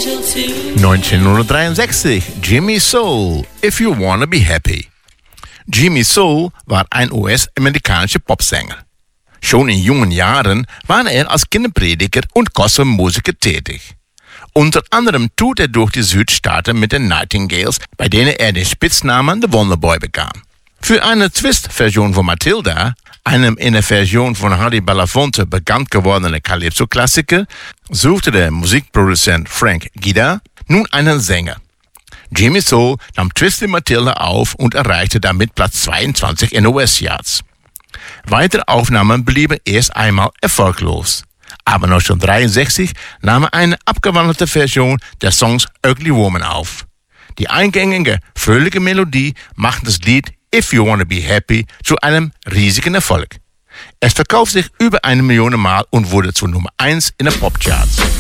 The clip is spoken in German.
1963, Jimmy Soul, If You Wanna Be Happy. Jimmy Soul war ein US-amerikanischer Popsänger. Schon in jungen Jahren war er als Kinderprediger und Gospelmusiker tätig. Unter anderem tourt er durch die Südstaaten mit den Nightingales, bei denen er den Spitznamen The Wonderboy bekam. Für eine Twist-Version von Matilda, einem in der Version von Harry Belafonte bekannt gewordenen Calypso-Klassiker, suchte der Musikproduzent Frank Guida nun einen Sänger. Jimmy Soul nahm Twisted Matilda auf und erreichte damit Platz 22 in US-Charts. Weitere Aufnahmen blieben erst einmal erfolglos. Aber 1963 nahm er eine abgewandelte Version der Songs Ugly Woman auf. Die eingängige, fröhliche Melodie macht das Lied If You Wanna Be Happy zu einem riesigen Erfolg. Es verkauft sich über 1 Million Mal und wurde zu Nummer 1 in den Popcharts.